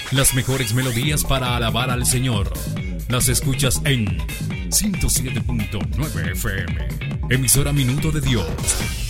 Las mejores melodías para alabar al Señor las escuchas en 107.9 FM, emisora Minuto de Dios.